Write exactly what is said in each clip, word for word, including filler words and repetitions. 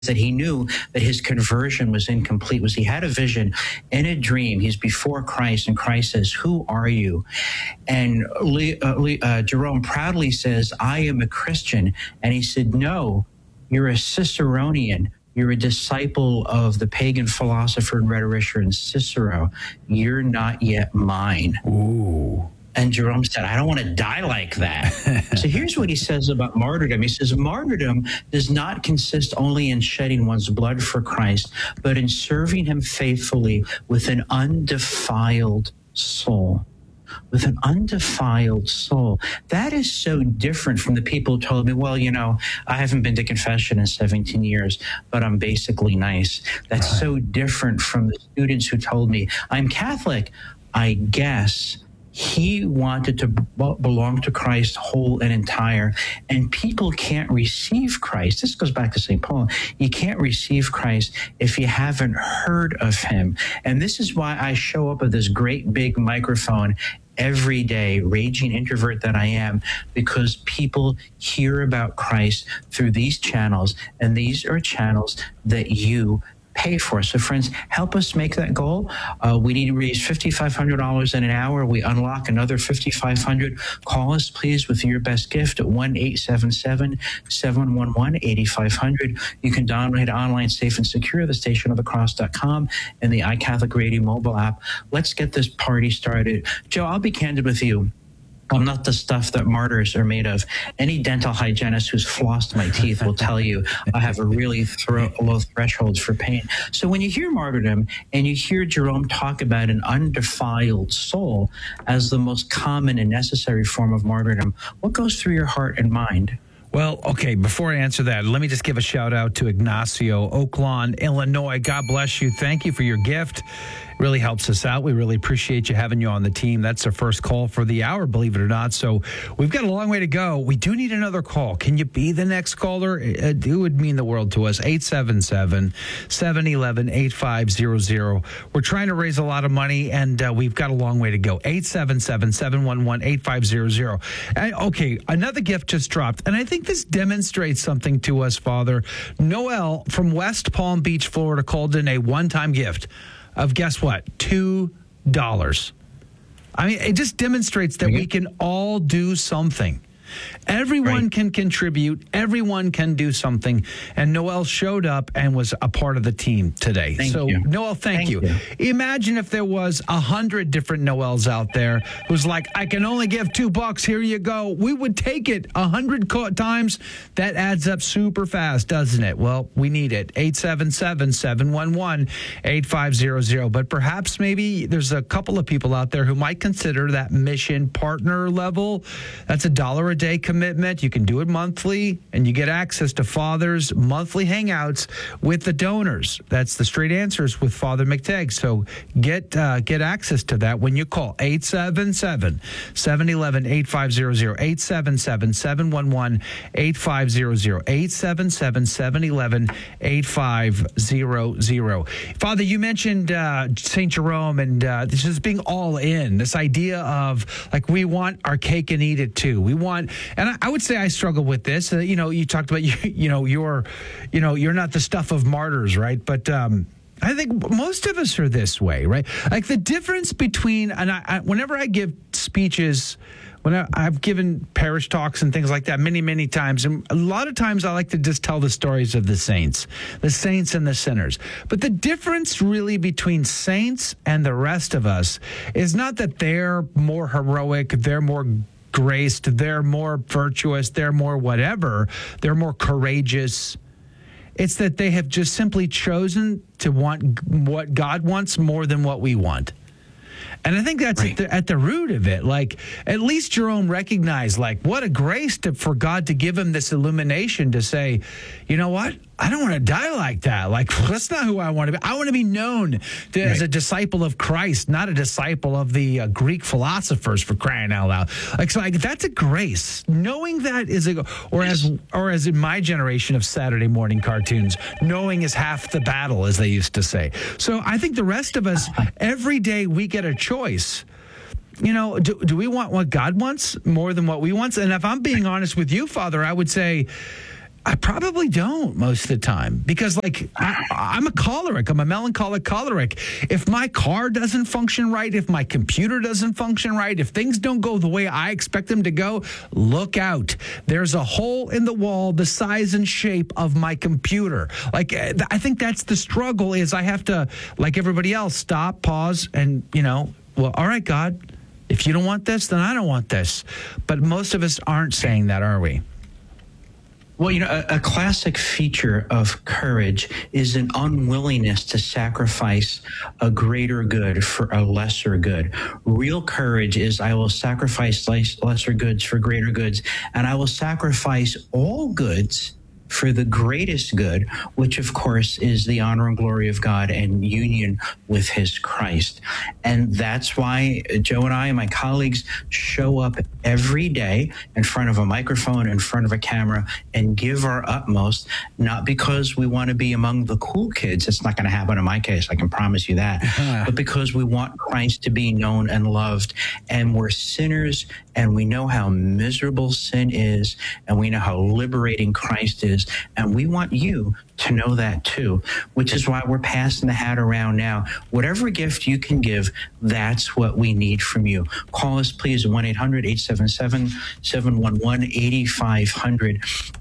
that he knew that his conversion was incomplete was he had a vision in a dream. He's before Christ, and Christ says, "Who are you?" And Le, uh, Le, uh, Jerome proudly says, "I am a Christian." And he said, "No, you're a Ciceronian. You're a disciple of the pagan philosopher and rhetorician Cicero. You're not yet mine." Ooh. And Jerome said, "I don't want to die like that." So here's what he says about martyrdom. He says, martyrdom does not consist only in shedding one's blood for Christ, but in serving him faithfully with an undefiled soul. With an undefiled soul. That is so different from the people who told me, well, you know, I haven't been to confession in seventeen years, but I'm basically nice. That's right. So different from the students who told me, I'm Catholic, I guess. He wanted to b- belong to Christ whole and entire, and people can't receive Christ. This goes back to Saint Paul. You can't receive Christ if you haven't heard of him. And this is why I show up with this great big microphone every day, raging introvert that I am, because people hear about Christ through these channels, and these are channels that you pay for. So friends, help us make that goal. Uh, we need to raise five thousand five hundred dollars in an hour. We unlock another five thousand five hundred dollars. Call us, please, with your best gift at one eight seven seven, seven one one, eight five zero zero. You can download online safe and secure, the station of the cross dot com and the iCatholic Radio mobile app. Let's get this party started. Joe, I'll be candid with you. I'm not the stuff that martyrs are made of. Any dental hygienist who's flossed my teeth will tell you I have a really thro- low threshold for pain. So when you hear martyrdom and you hear Jerome talk about an undefiled soul as the most common and necessary form of martyrdom, what goes through your heart and mind? Well, okay, before I answer that, let me just give a shout out to Ignacio, Oak Lawn, Illinois. God bless you. Thank you for your gift. Really helps us out. We really appreciate you having you on the team. That's our first call for the hour, believe it or not. So we've got a long way to go. We do need another call. Can you be the next caller? It, it would mean the world to us. eight seven seven, seven one one, eight five zero zero. We're trying to raise a lot of money, and uh, we've got a long way to go. eight seven seven, seven one one, eight five zero zero. And, okay, another gift just dropped, and I think this demonstrates something to us, Father. Noel from West Palm Beach, Florida, called in a one-time gift of, guess what, two dollars. I mean, it just demonstrates that we can all do something. Everyone right. can contribute. Everyone can do something. And Noel showed up and was a part of the team today. Thank so, you. Noel, thank, thank you. you. Imagine if there was a hundred different Noels out there who's like, I can only give two bucks. Here you go. We would take it a hundred co- times. That adds up super fast, doesn't it? Well, we need it. eight seven seven, seven one one, eight five zero zero. But perhaps maybe there's a couple of people out there who might consider that mission partner level. That's a dollar a day commitment. You can do it monthly, and you get access to Father's monthly hangouts with the donors. That's the Straight Answers with Father McTagg. So get uh, get access to that when you call eight seven seven, seven one one, eight five zero zero, eight seven seven, seven one one, eight five zero zero, eight seven seven, seven one one, eight five zero zero. Father, you mentioned uh, Saint Jerome and uh, this is being all in, this idea of like we want our cake and eat it too. We want And I, I would say I struggle with this. Uh, you know, you talked about, you, you know, you're, you know, you're not the stuff of martyrs, right? But um, I think most of us are this way, right? Like the difference between, and I, I whenever I give speeches, when I, I've given parish talks and things like that many, many times, and a lot of times I like to just tell the stories of the saints, the saints and the sinners. But the difference really between saints and the rest of us is not that they're more heroic, they're more graced, they're more virtuous, they're more whatever, they're more courageous. It's that they have just simply chosen to want what God wants more than what we want. And I think that's right. at, the, at the root of it. Like, at least Jerome recognized, like, what a grace to, for God to give him this illumination to say, you know what? I don't want to die like that. Like, that's not who I want to be. I want to be known to, right. as a disciple of Christ, not a disciple of the uh, Greek philosophers, for crying out loud. Like, so like, that's a grace. Knowing that is a, or as, or as in my generation of Saturday morning cartoons, knowing is half the battle, as they used to say. So I think the rest of us, every day we get a choice. You know, do, do we want what God wants more than what we want? And if I'm being honest with you, Father, I would say, I probably don't most of the time because, like, I, I'm a choleric. I'm a melancholic choleric. If my car doesn't function right, if my computer doesn't function right, if things don't go the way I expect them to go, look out. There's a hole in the wall the size and shape of my computer. Like, I think that's the struggle is I have to, like everybody else, stop, pause, and, you know, well, all right, God, if you don't want this, then I don't want this. But most of us aren't saying that, are we? Well, you know, a, a classic feature of courage is an unwillingness to sacrifice a greater good for a lesser good. Real courage is I will sacrifice lesser goods for greater goods, and I will sacrifice all goods for the greatest good, which of course is the honor and glory of God and union with his Christ. And that's why Joe and I and my colleagues show up every day in front of a microphone, in front of a camera, and give our utmost, not because we want to be among the cool kids. It's not going to happen in my case, I can promise you that, but because we want Christ to be known and loved. And we're sinners, and we know how miserable sin is, and we know how liberating Christ is. And we want you to know that too, which is why we're passing the hat around now. Whatever gift you can give, that's what we need from you. Call us, please, at one eight hundred eight seven seven seven one one eight five zero zero.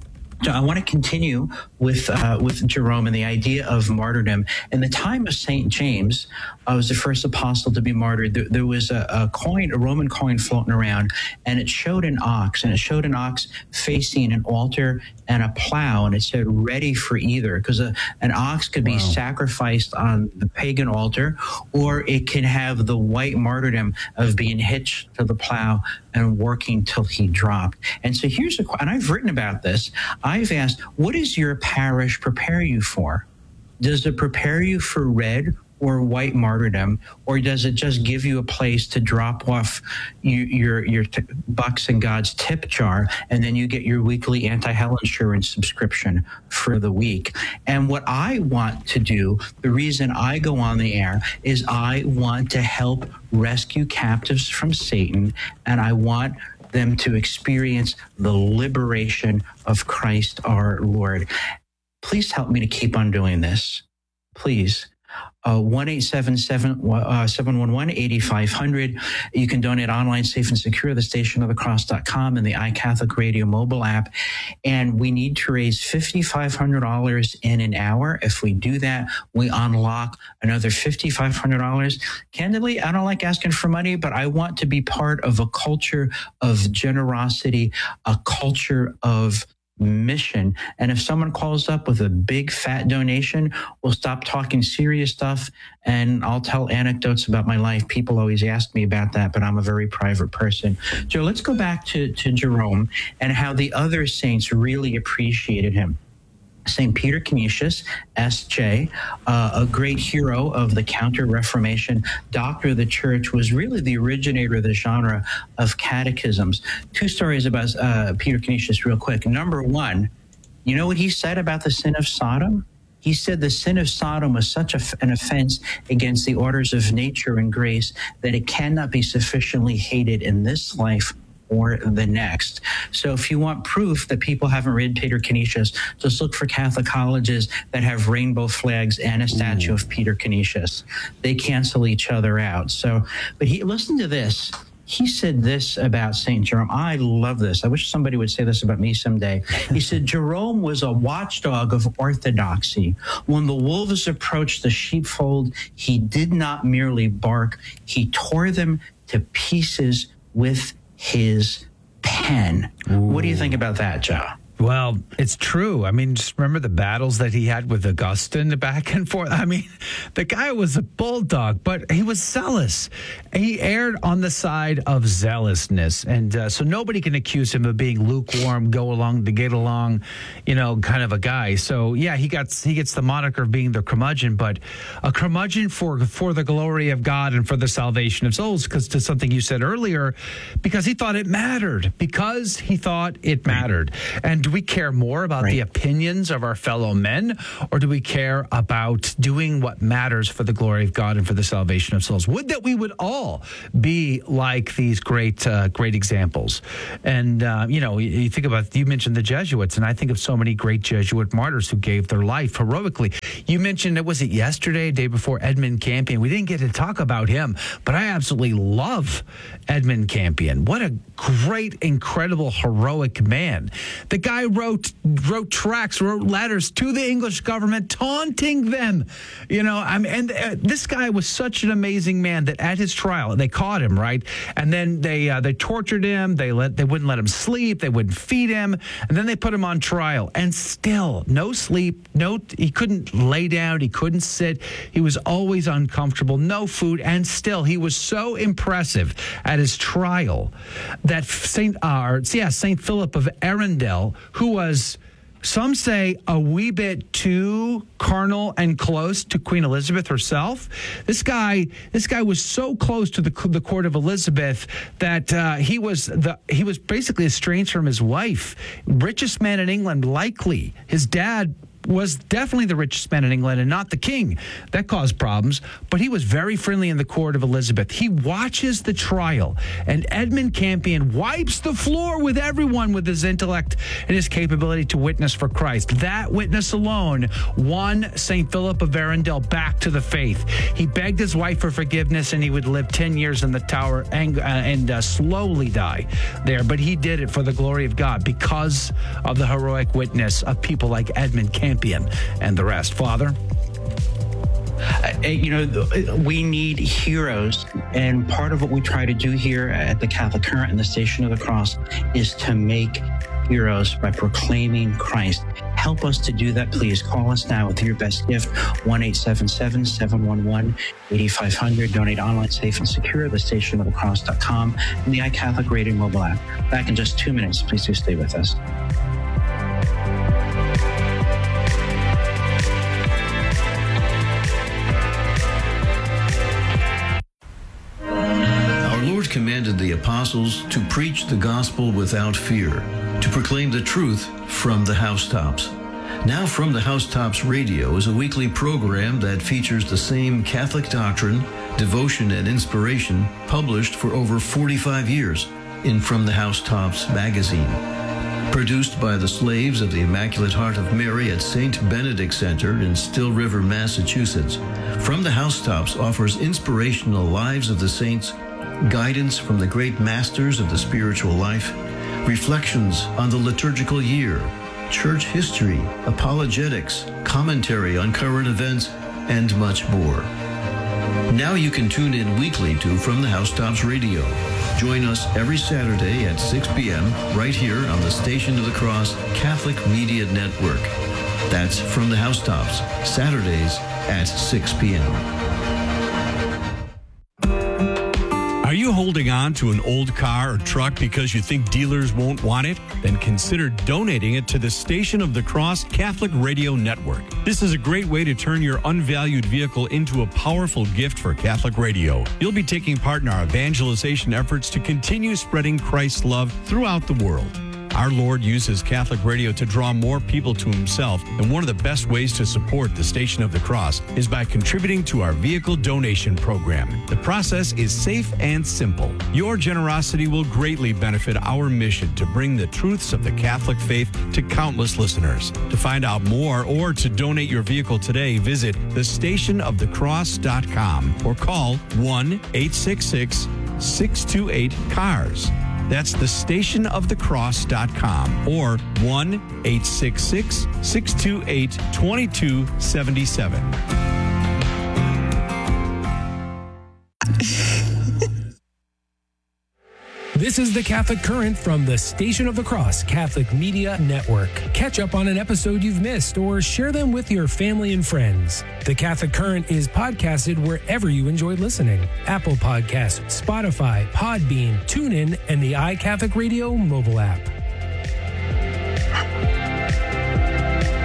So I want to continue with uh, with Jerome and the idea of martyrdom. In the time of Saint James, uh, was the first apostle to be martyred. There, there was a, a coin, a Roman coin floating around, and it showed an ox, and it showed an ox facing an altar and a plow, and it said ready for either, because an ox could be wow. sacrificed on the pagan altar, or it can have the white martyrdom of being hitched to the plow and working till he dropped. And so here's a, and I've written about this. I've asked, what does your parish prepare you for? Does it prepare you for red or white martyrdom, or does it just give you a place to drop off you, your your t- bucks in God's tip jar, and then you get your weekly anti-hell insurance subscription for the week? And what I want to do, the reason I go on the air, is I want to help rescue captives from Satan, and I want them to experience the liberation of Christ our Lord. Please help me to keep on doing this. Please. Uh, one eight seven seven seven one one eight five zero zero. You can donate online, safe and secure, the station of the cross dot com and the iCatholic Radio mobile app. And we need to raise five thousand five hundred dollars in an hour. If we do that, we unlock another five thousand five hundred dollars. Candidly, I don't like asking for money, but I want to be part of a culture of generosity, a culture of mission. And if someone calls up with a big fat donation, we'll stop talking serious stuff and I'll tell anecdotes about my life. People always ask me about that, but I'm a very private person. Joe, let's go back to, to Jerome and how the other saints really appreciated him. Saint Peter Canisius, S J, uh, a great hero of the Counter-Reformation, doctor of the church, was really the originator of the genre of catechisms. Two stories about uh, Peter Canisius real quick. Number one, you know what he said about the sin of Sodom? He said the sin of Sodom was such a, an offense against the orders of nature and grace that it cannot be sufficiently hated in this life or the next. So if you want proof that people haven't read Peter Canisius, just look for Catholic colleges that have rainbow flags and a statue Ooh. Of Peter Canisius. They cancel each other out. So, but he, listen to this. He said this about Saint Jerome. I love this. I wish somebody would say this about me someday. He said, Jerome was a watchdog of orthodoxy. When the wolves approached the sheepfold, he did not merely bark. He tore them to pieces with his pen. Ooh. What do you think about that, Joe? Well, it's true. I mean, just remember the battles that he had with Augustine back and forth. I mean, the guy was a bulldog, but he was zealous. He erred on the side of zealousness. And uh, so nobody can accuse him of being lukewarm, go along to get along, you know, kind of a guy. So, yeah, he got he gets the moniker of being the curmudgeon, but a curmudgeon for, for the glory of God and for the salvation of souls, because to something you said earlier, because he thought it mattered, because he thought it mattered. And do we care more about Right. the opinions of our fellow men, or do we care about doing what matters for the glory of God and for the salvation of souls? Would that we would all be like these great, uh, great examples. And, uh, you know, you, you think about, you mentioned the Jesuits, and I think of so many great Jesuit martyrs who gave their life heroically. You mentioned, was it yesterday, day before, Edmund Campion? We didn't get to talk about him, but I absolutely love Edmund Campion. What a great, incredible, heroic man. The guy wrote wrote tracts, wrote letters to the English government, taunting them. You know, I mean, and uh, this guy was such an amazing man that at his trial, they caught him, right? And then they uh, they tortured him. They let they wouldn't let him sleep. They wouldn't feed him, and then they put him on trial. And still, no sleep, no. He couldn't lay down. He couldn't sit. He was always uncomfortable. No food, and still, he was so impressive at his trial that Saint uh, yeah Saint Philip of Arundel, who was, some say, a wee bit too carnal and close to Queen Elizabeth herself. This guy, this guy was so close to the the court of Elizabeth that uh, he was the he was basically estranged from his wife. Richest man in England, likely. His dad was definitely the richest man in England and not the king. That caused problems, but he was very friendly in the court of Elizabeth. He watches the trial, and Edmund Campion wipes the floor with everyone with his intellect and his capability to witness for Christ. That witness alone won Saint Philip of Arundel back to the faith. He begged his wife for forgiveness, and he would live ten years in the tower and, uh, and uh, slowly die there. But he did it for the glory of God because of the heroic witness of people like Edmund Campion and the rest. Father? Uh, you know, we need heroes, and part of what we try to do here at the Catholic Current and the Station of the Cross is to make heroes by proclaiming Christ. Help us to do that, please. Call us now with your best gift, one eight seven seven, seven one one, eight five zero zero. Donate online, safe and secure at the station of the cross dot com and the iCatholic Radio mobile app. Back in just two minutes. Please do stay with us. Commanded the apostles to preach the gospel without fear, to proclaim the truth from the housetops. Now From the Housetops Radio is a weekly program that features the same Catholic doctrine, devotion, and inspiration published for over forty-five years in From the Housetops magazine. Produced by the slaves of the Immaculate Heart of Mary at Saint Benedict Center in Still River, Massachusetts, From the Housetops offers inspirational lives of the saints, guidance from the great masters of the spiritual life, reflections on the liturgical year, church history, apologetics, commentary on current events, and much more. Now you can tune in weekly to From the Housetops Radio. Join us every Saturday at six p.m. right here on the Station of the Cross Catholic Media Network. That's From the Housetops, Saturdays at six p.m. Are you holding on to an old car or truck because you think dealers won't want it? Then consider donating it to the Station of the Cross Catholic Radio Network. This is a great way to turn your unvalued vehicle into a powerful gift for Catholic radio. You'll be taking part in our evangelization efforts to continue spreading Christ's love throughout the world. Our Lord uses Catholic radio to draw more people to himself, and one of the best ways to support the Station of the Cross is by contributing to our vehicle donation program. The process is safe and simple. Your generosity will greatly benefit our mission to bring the truths of the Catholic faith to countless listeners. To find out more or to donate your vehicle today, visit the station of the cross dot com or call one eight six six, six two eight, C A R S. That's the station of the cross dot com or one eight six six, six two eight, two two seven seven. This is the Catholic Current from the Station of the Cross Catholic Media Network. Catch up on an episode you've missed or share them with your family and friends. The Catholic Current is podcasted wherever you enjoy listening. Apple Podcasts, Spotify, Podbean, TuneIn, and the iCatholic Radio mobile app.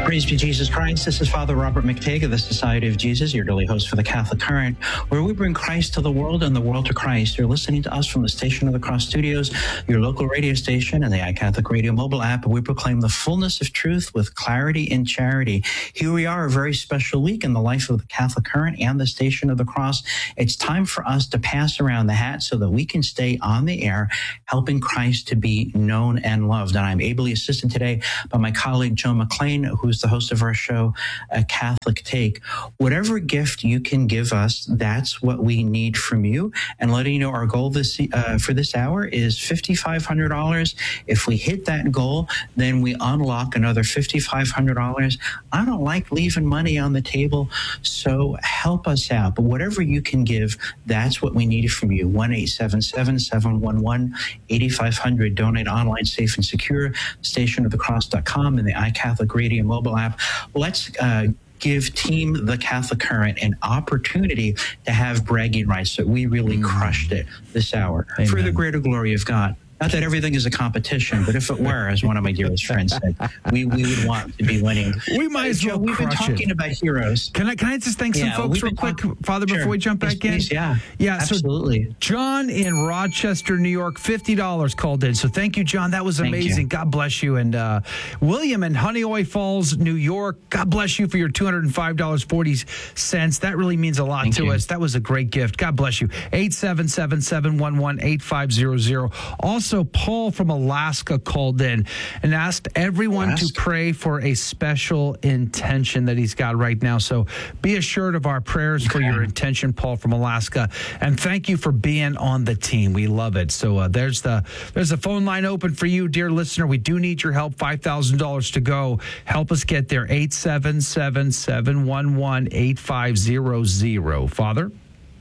Praise be Jesus Christ. This is Father Robert McTague of the Society of Jesus, your daily host for the Catholic Current, where we bring Christ to the world and the world to Christ. You're listening to us from the Station of the Cross Studios, your local radio station, and the iCatholic Radio mobile app. We proclaim the fullness of truth with clarity and charity. Here we are, a very special week in the life of the Catholic Current and the Station of the Cross. It's time for us to pass around the hat so that we can stay on the air, helping Christ to be known and loved. And I'm ably assisted today by my colleague, Joe McLean, who's the host of our show, A Catholic Take. Whatever gift you can give us, that's what we need from you. And letting you know, our goal this uh, for this hour is five thousand five hundred dollars. If we hit that goal, then we unlock another five thousand five hundred dollars. I don't like leaving money on the table, so help us out. But whatever you can give, that's what we need from you. one eight seven seven, seven one one, eight five zero zero. Donate online, safe and secure. station of the cross dot com and the iCatholic Radio mobile app. Let's uh, give Team The Catholic Current an opportunity to have bragging rights that we really crushed it this hour. Amen. For the greater glory of God. Not that everything is a competition, but if it were, as one of my dearest friends said, we, we would want to be winning. We might as well Joe, we've been crush talking it. about heroes. Can I can I just thank some Yeah, folks we've real been quick, talk- Father, Sure. before we jump Yes, back in? please, yeah, yeah. absolutely. So John in Rochester, New York, fifty dollars called in. So thank you, John. That was Thank amazing. you. God bless you. And uh, William in Honeoye Falls, New York. God bless you for your two hundred five dollars and forty cents. That really means a lot Thank to you. us. That was a great gift. God bless you. eight seven seven, seven one one, eight five zero zero. Also, Paul from Alaska called in and asked everyone Alaska. to pray for a special intention that he's got right now. So be assured of our prayers for your intention, Paul from Alaska. And thank you for being on the team. We love it. So uh, there's the there's the phone line open for you, dear listener. We do need your help. five thousand dollars to go. Help us get there. eight seven seven, seven one one, eight five zero zero. Father?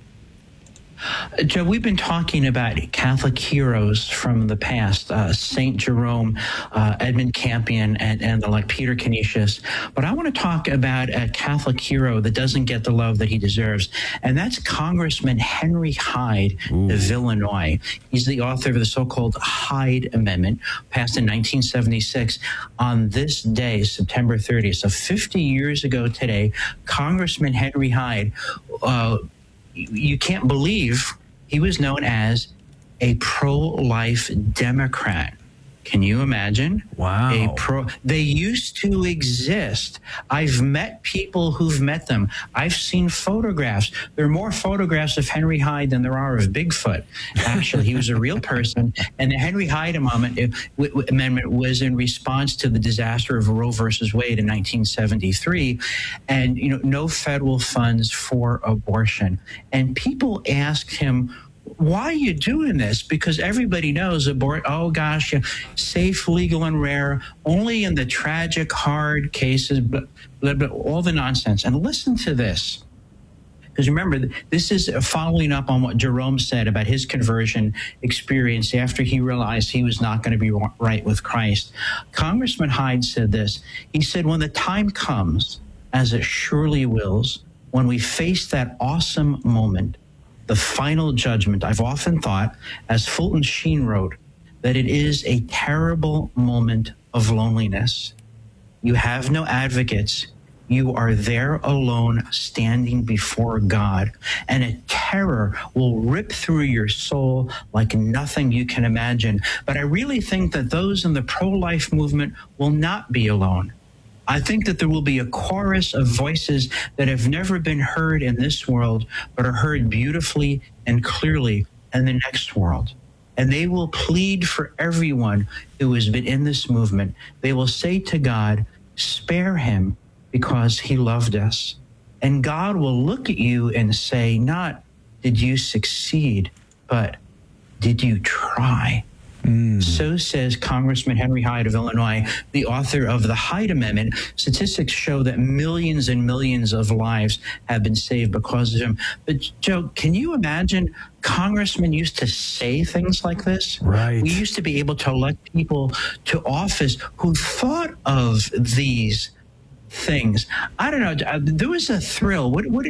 Joe, we've been talking about Catholic heroes from the past, uh, Saint Jerome, uh, Edmund Campion, and, and the like Peter Canisius. But I want to talk about a Catholic hero that doesn't get the love that he deserves, and that's Congressman Henry Hyde Ooh. of Illinois. He's the author of the so-called Hyde Amendment, passed in nineteen seventy-six. On this day, September thirtieth, so fifty years ago today, Congressman Henry Hyde, uh, you can't believe he was known as a pro-life Democrat. Can you imagine? Wow. A pro. They used to exist. I've met people who've met them. I've seen photographs. There are more photographs of Henry Hyde than there are of Bigfoot. Actually, he was a real person. And the Henry Hyde amendment, it, w- w- amendment was in response to the disaster of Roe versus Wade in nineteen seventy-three, and you know, no federal funds for abortion. And people asked him, why are you doing this? Because everybody knows abort, oh gosh, yeah, safe, legal, and rare, only in the tragic, hard cases, but, but, but all the nonsense. And listen to this. Because remember, this is following up on what Jerome said about his conversion experience after he realized he was not going to be right with Christ. Congressman Hyde said this. He said, when the time comes, as it surely wills, when we face that awesome moment, the final judgment, I've often thought, as Fulton Sheen wrote, that it is a terrible moment of loneliness. You have no advocates. You are there alone, standing before God, and a terror will rip through your soul like nothing you can imagine. But I really think that those in the pro-life movement will not be alone. I think that there will be a chorus of voices that have never been heard in this world, but are heard beautifully and clearly in the next world. And they will plead for everyone who has been in this movement. They will say to God, spare him because he loved us. And God will look at you and say, not did you succeed, but did you try? Mm. So says Congressman Henry Hyde of Illinois, the author of the Hyde Amendment. Statistics show that millions and millions of lives have been saved because of him. But, Joe, can you imagine congressmen used to say things like this? Right. We used to be able to elect people to office who thought of these things. I don't know. There was a thrill. What, what did,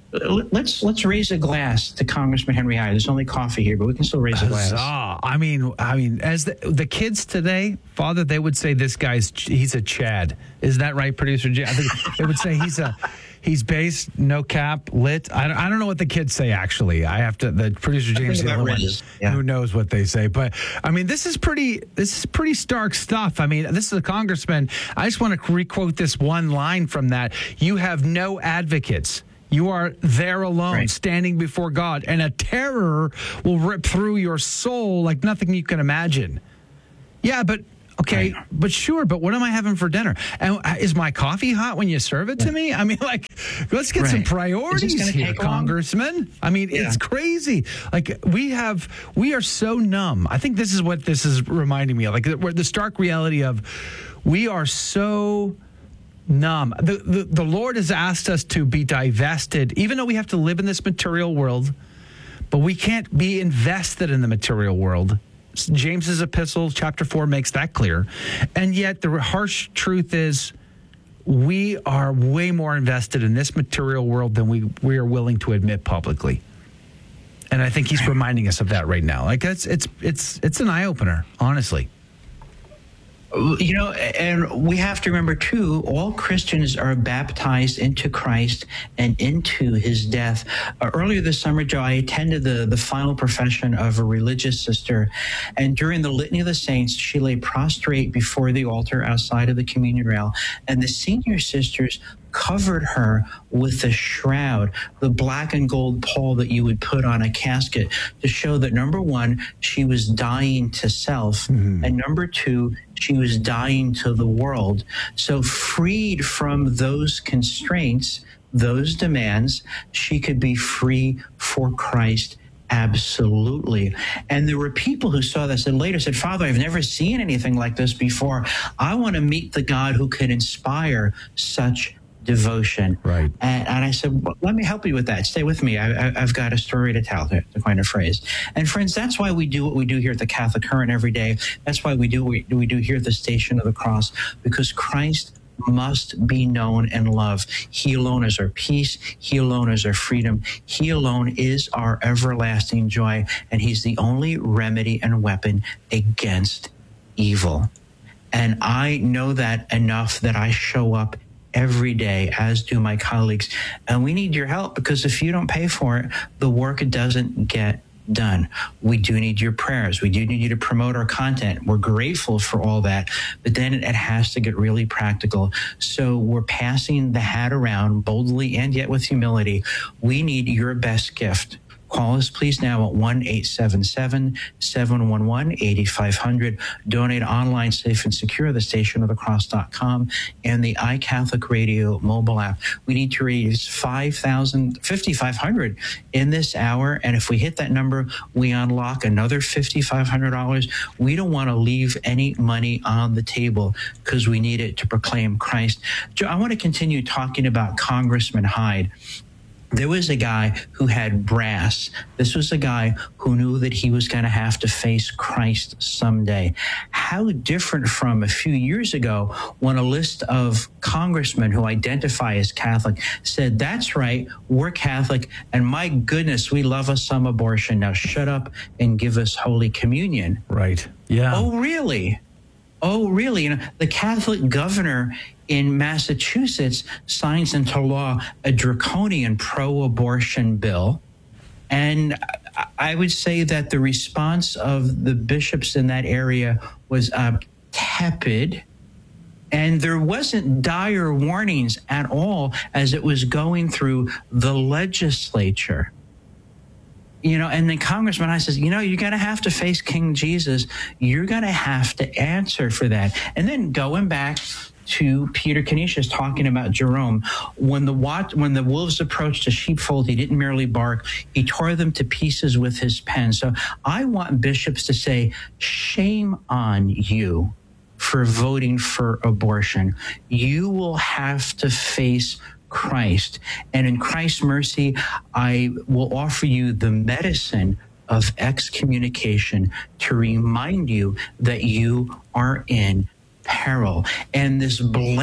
Let's let's raise a glass to Congressman Henry Hyde. There's only coffee here, but we can still raise a glass. Huzzah. I mean, I mean, as the, the kids today, Father, they would say this guy's he's a Chad. Is that right, producer Jay? I think they would say he's a he's based, no cap, lit. I don't, I don't know what the kids say actually. I have to. The producer James is the only one yeah. who knows what they say. But I mean, this is pretty. This is pretty stark stuff. I mean, this is a congressman. I just want to requote this one line from that. You have no advocates. You are there alone, right, standing before God, and a terror will rip through your soul like nothing you can imagine. Yeah, but, okay, right, but sure, but what am I having for dinner? And is my coffee hot when you serve it to me? I mean, like, let's get right. some priorities here, Congressman. I mean, yeah. it's crazy. Like, we have, we are so numb. I think this is what this is reminding me of. Like, the stark reality of we are so numb. The, the the Lord has asked us to be divested, even though we have to live in this material world, but we can't be invested in the material world. James's epistle, chapter four, makes that clear. And yet the harsh truth is we are way more invested in this material world than we, we are willing to admit publicly. And I think he's reminding us of that right now. Like, it's it's it's it's an eye-opener, honestly. You know, and we have to remember, too, all Christians are baptized into Christ and into his death. Uh, earlier this summer, Joe, I attended the, the final profession of a religious sister. And during the Litany of the Saints, she lay prostrate before the altar outside of the communion rail. And the senior sisters covered her with a shroud, the black and gold pall that you would put on a casket, to show that, number one, she was dying to self, mm-hmm. and number two, she was dying to the world. So freed from those constraints, those demands, she could be free for Christ. Absolutely. And there were people who saw this and later said, Father, I've never seen anything like this before. I want to meet the God who could inspire such devotion. Right. And, and I said, well, let me help you with that. Stay with me. I, I, I've got a story to tell, to, to coin a phrase. And friends, that's why we do what we do here at the Catholic Current every day. That's why we do what we, we do here at the Station of the Cross, because Christ must be known and loved. He alone is our peace. He alone is our freedom. He alone is our everlasting joy. And he's the only remedy and weapon against evil. And I know that enough that I show up every day, as do my colleagues. And we need your help, because if you don't pay for it, the work doesn't get done. We do need your prayers. We do need you to promote our content. We're grateful for all that, but then it has to get really practical. So we're passing the hat around boldly and yet with humility. We need your best gift. Call us, please, now at one eight seven seven, seven one one, eight five zero zero. Donate online, safe and secure, the station of the cross dot com and the iCatholic Radio mobile app. We need to raise five thousand, fifty-five hundred in this hour. And if we hit that number, we unlock another fifty-five hundred dollars. We don't want to leave any money on the table because we need it to proclaim Christ. Joe, I want to continue talking about Congressman Hyde. There was a guy who had brass. This was a guy who knew that he was going to have to face Christ someday. How different from a few years ago when a list of congressmen who identify as Catholic said, that's right, we're Catholic, and my goodness, we love us some abortion. Now shut up and give us Holy Communion. Right. Yeah. Oh, really? Oh, really? You know, the Catholic governor in Massachusetts signs into law a draconian pro-abortion bill. And I would say that the response of the bishops in that area was uh, tepid. And there wasn't dire warnings at all as it was going through the legislature. You know, and then Congressman I says, you know, you're going to have to face King Jesus. You're going to have to answer for that. And then going back to Peter Canisius talking about Jerome, when the wat- when the wolves approached the sheepfold, he didn't merely bark, he tore them to pieces with his pen. So I want bishops to say, shame on you for voting for abortion. You will have to face Christ. And in Christ's mercy, I will offer you the medicine of excommunication to remind you that you are in peril and this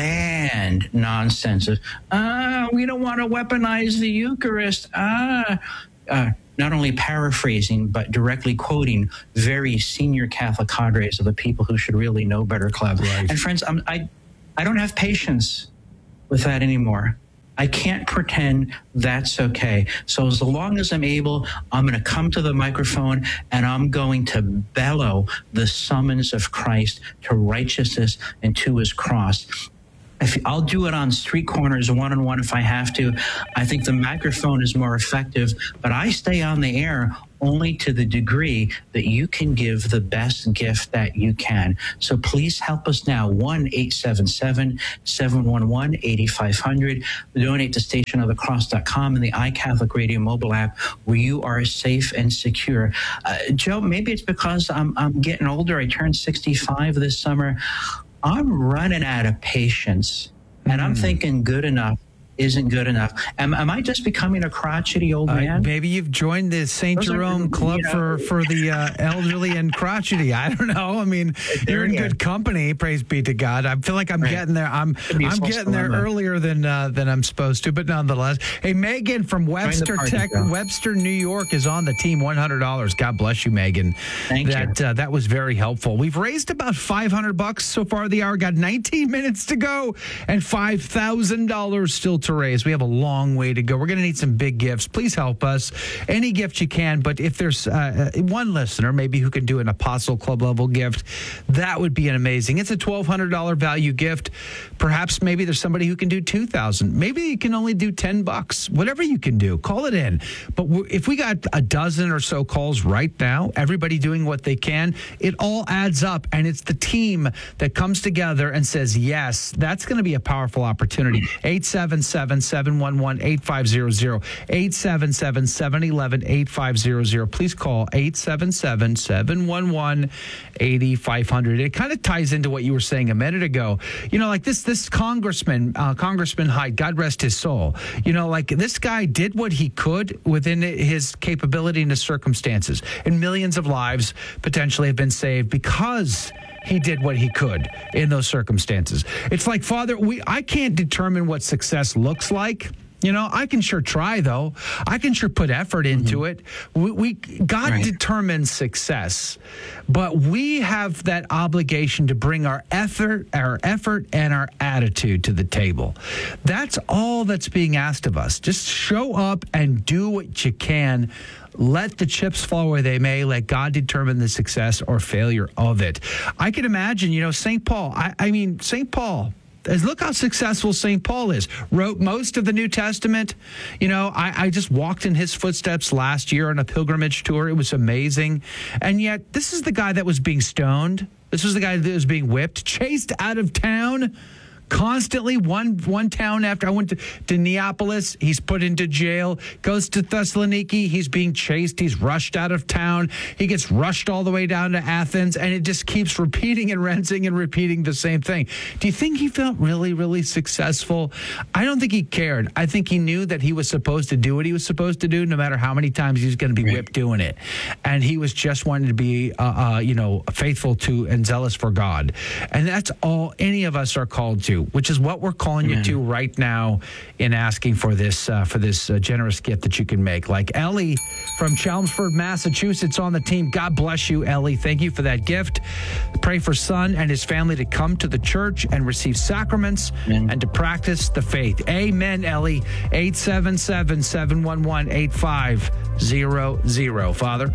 bland nonsense of, ah, we don't want to weaponize the Eucharist. Ah, uh, not only paraphrasing, but directly quoting very senior Catholic cadres of the people who should really know better club. Right. And friends, I'm, I, I don't have patience with that anymore. I can't pretend that's okay. So as long as I'm able, I'm going to come to the microphone and I'm going to bellow the summons of Christ to righteousness and to his cross. If I'll do it on street corners one-on-one if I have to. I think the microphone is more effective, but I stay on the air only to the degree that you can give the best gift that you can. So please help us now, one eight seven seven, seven one one, eight five zero zero. Donate to station of the cross dot com and the iCatholic Radio mobile app where you are safe and secure. Uh, Joe, maybe it's because I'm, I'm getting older. I turned sixty-five this summer. I'm running out of patience, and I'm thinking good enough isn't good enough. Am, am I just becoming a crotchety old man? Uh, maybe you've joined the Saint Those are- Jerome Club you know. for, for the uh, elderly and crotchety. I don't know. I mean, you're in Yeah. good company. Praise be to God. I feel like I'm Right. getting there. I'm Could be a I'm false getting there dilemma. earlier than uh, than I'm supposed to. But nonetheless, hey, Megan from Webster party, Tech, Joe. Webster, New York, is on the team. one hundred dollars. God bless you, Megan. Thank that, you. Uh, that was very helpful. We've raised about five hundred bucks so far. The hour got nineteen minutes to go, and five thousand dollars still to raise. We have a long way to go. We're going to need some big gifts. Please help us. Any gift you can, but if there's uh, one listener maybe who can do an Apostle Club level gift, that would be an amazing. It's a twelve hundred dollars value gift. Perhaps maybe there's somebody who can do two thousand dollars. Maybe you can only do ten bucks. Whatever you can do, call it in. But we're, if we got a dozen or so calls right now, everybody doing what they can, it all adds up, and it's the team that comes together and says, yes, that's going to be a powerful opportunity. eight seven seven, seven one one, eight five zero zero. eight seven seven, seven one one, eight five zero zero. Please call eight seven seven, seven one one, eight five zero zero. It kind of ties into what you were saying a minute ago. You know, like this this congressman, uh, Congressman Hyde, God rest his soul. You know, like this guy did what he could within his capability and his circumstances. And millions of lives potentially have been saved because he did what he could in those circumstances. It's like, Father, we I can't determine what success looks like. You know, I can sure try, though. I can sure put effort into mm-hmm. it. We, we God right. determines success, but we have that obligation to bring our effort, our effort, and our attitude to the table. That's all that's being asked of us. Just show up and do what you can. Let the chips fall where they may. Let God determine the success or failure of it. I can imagine, you know, Saint Paul. I, I mean, Saint Paul. Look how successful Saint Paul is. Wrote most of the New Testament. You know, I, I just walked in his footsteps last year on a pilgrimage tour. It was amazing. And yet, this is the guy that was being stoned. This was the guy that was being whipped, chased out of town. Constantly, one one town after I went to, to Neapolis, he's put into jail, goes to Thessaloniki, he's being chased, he's rushed out of town, he gets rushed all the way down to Athens, and it just keeps repeating and rinsing and repeating the same thing. Do you think he felt really, really successful? I don't think he cared. I think he knew that he was supposed to do what he was supposed to do, no matter how many times he was going to be whipped doing it. And he was just wanting to be, uh, uh, you know, faithful to and zealous for God. And that's all any of us are called to, which is what we're calling Amen. You to right now in asking for this uh, for this uh, generous gift that you can make. Like Ellie from Chelmsford, Massachusetts on the team. God bless you, Ellie. Thank you for that gift. Pray for son and his family to come to the church and receive sacraments Amen. And to practice the faith. Amen, Ellie. eight seven seven, seven one one, eight five zero zero. Father?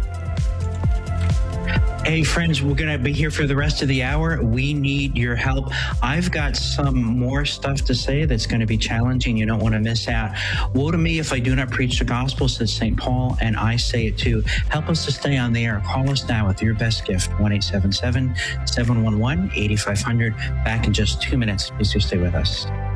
Hey, friends, we're going to be here for the rest of the hour. We need your help. I've got some more stuff to say that's going to be challenging. You don't want to miss out. Woe to me if I do not preach the gospel, says Saint Paul, and I say it too. Help us to stay on the air. Call us now with your best gift, one eight seven seven, seven one one, eight five zero zero. Back in just two minutes. Please do stay with us.